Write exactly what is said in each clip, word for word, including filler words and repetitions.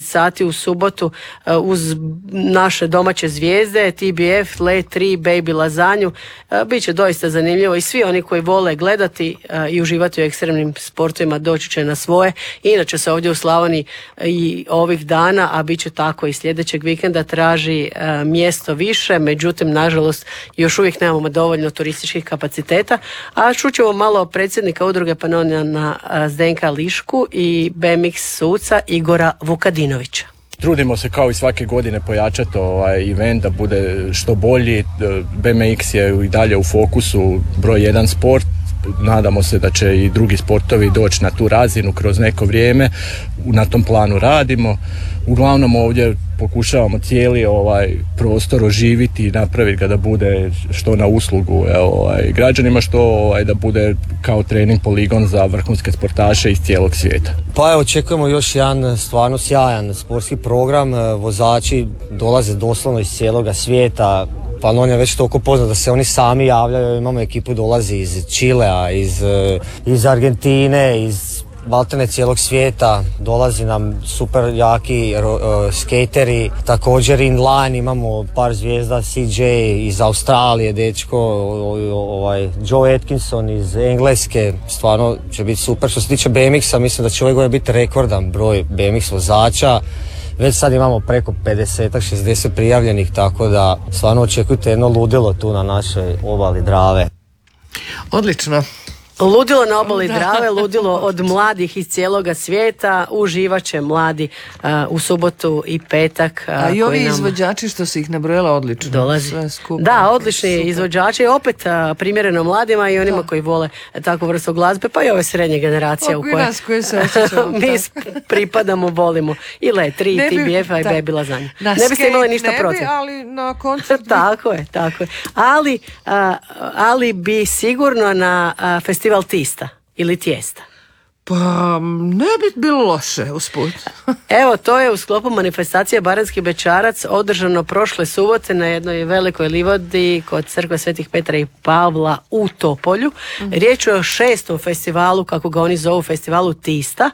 sati u subotu uz naše domaće zvijezde, T B F, Let tri, Baby lazanju. Biće doista zanimljivo i svi oni koji vole gledati i uživati u ekstremnim sportovima doći će na svoje. Inače se ovdje u Slavoniji i ovih dana, a bit će tako i sljedećeg vikenda, traži mjesto više, međutim nažalost još uvijek nemamo dovoljno turističkih kapaciteta, a čućemo malo predsjednika udruge Panonija Zdenka Lišku i B M X suca Igora Vukadinovića. Trudimo se kao i svake godine pojačati ovaj event da bude što bolji. B M X je i dalje u fokusu broj jedan sport. Nadamo se da će i drugi sportovi doći na tu razinu kroz neko vrijeme. Na tom planu radimo. Uglavnom ovdje pokušavamo cijeli ovaj prostor oživiti i napraviti ga da bude što na uslugu ovaj, građanima, što ovaj, da bude kao trening poligon za vrhunske sportaše iz cijelog svijeta. Pa evo, očekujemo još jedan stvarno sjajan sportski program. Vozači dolaze doslovno iz cijeloga svijeta. Panonija je već toliko poznat da se oni sami javljaju. Imamo ekipu dolazi iz Čilea, iz, iz Argentine, iz baltene cijelog svijeta. Dolazi nam super jaki uh, skateri. Također inline imamo par zvijezda, C J iz Australije, dečko, ovaj, Joe Atkinson iz Engleske. Stvarno će biti super. Što se tiče B M X-a, mislim da će ove godine biti rekordan broj B M X vozača. Već sad imamo preko pedeset šezdeset prijavljenih, tako da stvarno očekujte jedno ludilo tu na našoj obali Drave. Odlično. Ludilo na obali Drave, ludilo od mladih iz cijeloga svijeta, uživat će mladi uh, u subotu i petak. Uh, A i ovi nam izvođači što si ih nabrojala odlično. Dolazi. Da, odlični super izvođači, opet uh, primjereno mladima i onima da. koji vole takvu vrstu glazbe, pa i ove srednje generacije u koje nas koje se osjećamo, mi pripadamo, volimo. I Let tri, T B F, a i Baby lazanju. Ne biste imali ništa ne protiv. Bi, ali na koncert bi... tako je, tako je. Ali, uh, ali bi sigurno na uh, festival Tista ili Tijesta. Pa ne bi bilo loše usput. Evo, to je u sklopu manifestacije Baranjski bećarac održano prošle subote na jednoj velikoj livadi kod crkve Svetih Petra i Pavla u Topolju. Mm. Riječ je o šestom festivalu, kako ga oni zovu, festivalu Tista,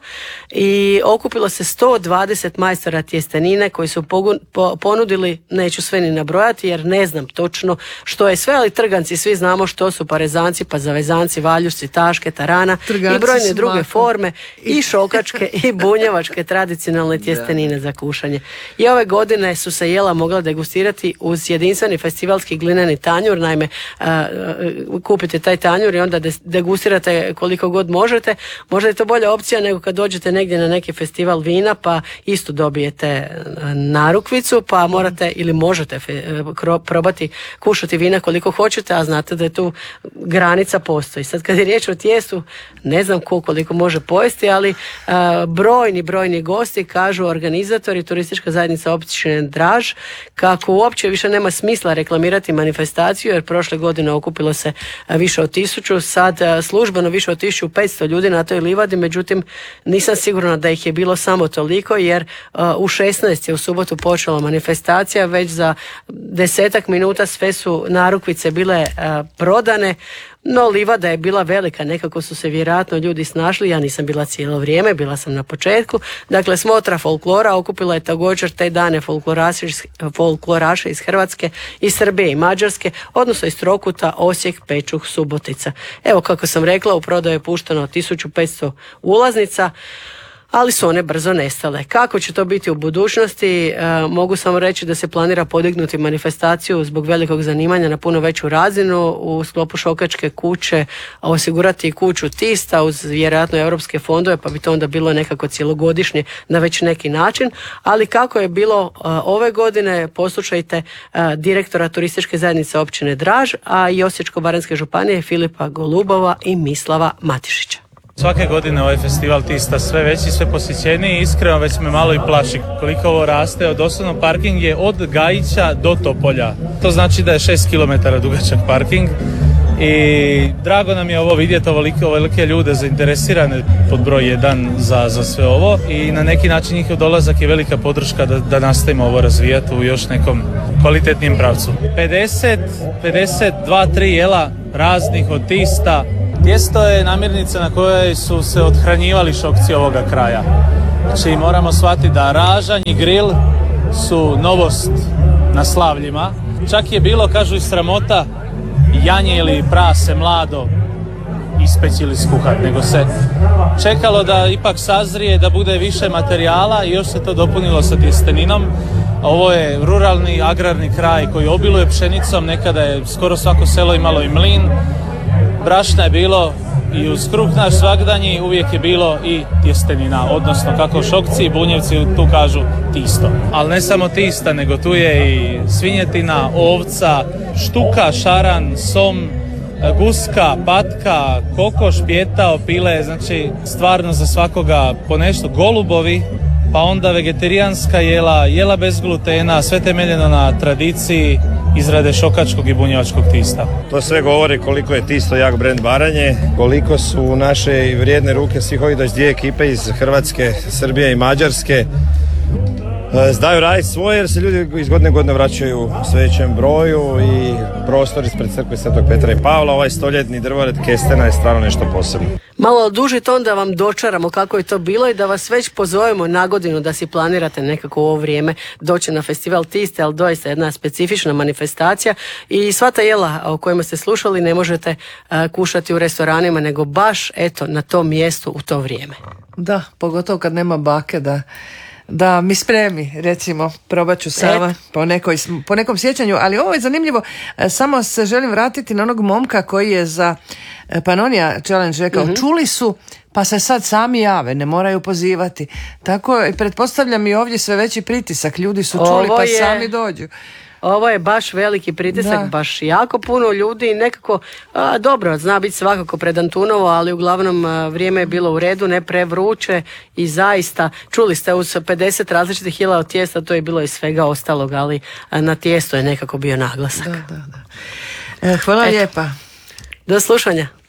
i okupilo se sto dvadeset majstora tjestenine koji su pogun, po, ponudili, neću sve ni nabrojati jer ne znam točno što je sve, ali trganci svi znamo što su, parezanci, pa zavezanci, valjušci, taške, tarana trganci i brojne druge forme. Forme, i šokačke i bunjevačke tradicionalne tjestenine za kušanje. I ove godine su se jela mogla degustirati uz jedinstveni festivalski glineni tanjur. Naime, uh, kupite taj tanjur i onda degustirate koliko god možete. Možda je to bolja opcija nego kad dođete negdje na neki festival vina pa isto dobijete narukvicu pa morate ili možete fe, probati kušati vina koliko hoćete, a znate da je tu granica postoji. Sad kad je riječ o tijestu, ne znam ko koliko može pojesti, ali uh, brojni, brojni gosti, kažu organizatori, turistička zajednica općine Draž, kako uopće više nema smisla reklamirati manifestaciju, jer prošle godine okupilo se uh, više od tisuću, sad uh, službeno više od tisuću petsto ljudi na toj livadi, međutim nisam sigurna da ih je bilo samo toliko, jer uh, u šesnaest je u subotu počela manifestacija, već za desetak minuta sve su narukvice bile uh, prodane. No, livada je bila velika, nekako su se vjerojatno ljudi snašli, ja nisam bila cijelo vrijeme, bila sam na početku. Dakle, smotra folklora okupila je također te dane folkloraše, folkloraše iz Hrvatske, iz Srbije i Mađarske, odnosno iz Trokuta, Osijek, Pečuh, Subotica. Evo, kako sam rekla, u prodaju je pušteno tisuću petsto ulaznica, ali su one brzo nestale. Kako će to biti u budućnosti? E, mogu samo reći da se planira podignuti manifestaciju zbog velikog zanimanja na puno veću razinu, u sklopu šokačke kuće osigurati kuću Tista uz vjerojatno europske fondove, pa bi to onda bilo nekako cjelogodišnje na već neki način, ali kako je bilo e, ove godine, poslušajte e, direktora turističke zajednice općine Draž, a i Osječko-baranjske županije Filipa Golubova i Mislava Matišića. Svake godine ovaj festival Tista sve veći, sve posjećeniji, iskreno već me malo i plaši koliko ovo raste. Od osnovno parking je od Gajića do Topolja. To znači da je šest kilometara dugačak parking i drago nam je ovo vidjeti, ovolike, ovolike ljude zainteresirane pod broj jedan za, za sve ovo i na neki način njihov dolazak je velika podrška da, da nastavimo ovo razvijati u još nekom kvalitetnijem pravcu. pedeset, pedeset dva, tri jela raznih od Tista. Tijesto je namirnica na kojoj su se othranjivali šokci ovoga kraja. Znači moramo shvatiti da ražanj i grill su novost na slavljima. Čak je bilo, kažu, i sramota janje ili prase mlado ispeći ili skuhat, nego se čekalo da ipak sazrije, da bude više materijala i još se to dopunilo sa tjesteninom. Ovo je ruralni agrarni kraj koji obiluje pšenicom, nekada je skoro svako selo imalo i mlin. Brašna je bilo i uz kruh naš svagdanji, uvijek je bilo i tjestenina, odnosno kako Šokci i Bunjevci tu kažu tisto. Ali ne samo tista, nego tu je i svinjetina, ovca, štuka, šaran, som, guska, patka, kokoš, pjetao, pile, znači stvarno za svakoga po nešto. Golubovi, pa onda vegetarijanska jela, jela bez glutena, sve temeljeno na tradiciji izrade šokačkog i bunjevačkog tista. To sve govori koliko je tisto jak brend Baranje, koliko su naše vrijedne ruke svih ovih dvije ekipe iz Hrvatske, Srbije i Mađarske zdaju raditi svoje, jer se ljudi iz godine godine vraćaju u sve većem broju i prostor ispred crkve Svetog Petra i Pavla. Ovaj stoljetni drvored kestena je stvarno nešto posebno. Malo duži ton da vam dočaramo kako je to bilo i da vas već pozovemo na godinu da si planirate nekako u ovo vrijeme doći na festival Tiste, ali doista jedna specifična manifestacija i sva ta jela o kojima ste slušali ne možete uh, kušati u restoranima, nego baš eto na tom mjestu u to vrijeme. Da, pogotovo kad nema bake da da mi spremi, recimo, probat ću sama po, nekoj, po nekom sjećanju, ali ovo je zanimljivo, samo se želim vratiti na onog momka koji je za Pannonia Challenge rekao, mm-hmm. čuli su pa se sad sami jave, ne moraju pozivati. Tako, pretpostavljam i ovdje sve veći pritisak, ljudi su čuli ovo pa je... sami dođu. Ovo je baš veliki pritisak, da. Baš jako puno ljudi i nekako, a, dobro, zna biti svakako pred Antunovo, ali uglavnom a, vrijeme je bilo u redu, ne prevruće i zaista, čuli ste uz pedeset različitih jela od tijesta, to je bilo i svega ostalog, ali a, na tijesto je nekako bio naglasak. Da, da, da. E, hvala Eto. lijepa. Do slušanja.